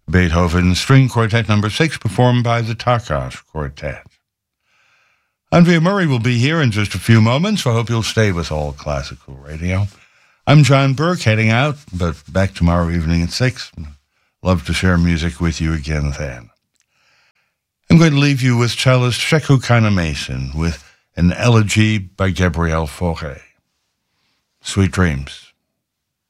Beethoven String Quartet No. 6, performed by the Takash Quartet. Andrea Murray will be here in just a few moments, so I hope you'll stay with All Classical Radio. I'm John Burke, heading out, but back tomorrow evening at 6. Love to share music with you again then. I'm going to leave you with cellist Sheku Mason with an elegy by Gabrielle Fauré. Sweet dreams.